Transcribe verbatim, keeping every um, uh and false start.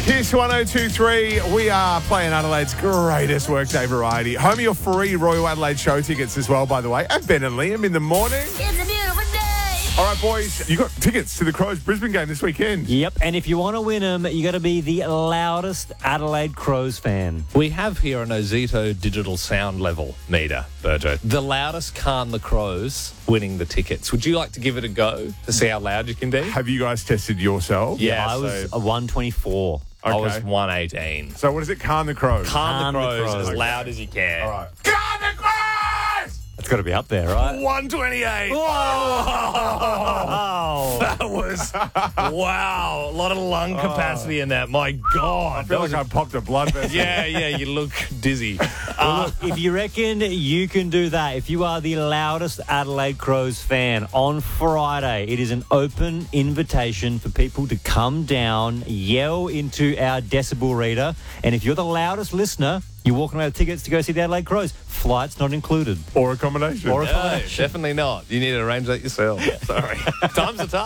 Kiss one oh two three. We are playing Adelaide's greatest workday variety. Home of your free Royal Adelaide show tickets as well, by the way. And Ben and Liam in the morning. It's a beautiful day. All right, boys, you got tickets to the Crows Brisbane game this weekend. Yep, and if you want to win them, you got to be the loudest Adelaide Crows fan. We have here an Ozito digital sound level meter, Berto. The loudest Khan the Crows winning the tickets. Would you like to give it a go to see how loud you can be? Have you guys tested yourself? Yeah, I was so a one twenty-four. I was Okay. one eighteen. So what is it? Calm the Crows. Khan the Khan the Crows Crows. as loud as you can. All right. Calm the Crows! It's got to be up there, right? one twenty-eight. Oh, That was, wow, a lot of lung capacity in that. My God. I feel like I popped a blood vessel. Yeah, yeah, you look dizzy. well, look, if you reckon you can do that, if you are the loudest Adelaide Crows fan, on Friday, it is an open invitation for people to come down, yell into our decibel reader, and if you're the loudest listener, you're walking away with tickets to go see the Adelaide Crows. Flights not included. Or accommodation. Or No, definitely not. You need to arrange that yourself. Sorry. Time's the time.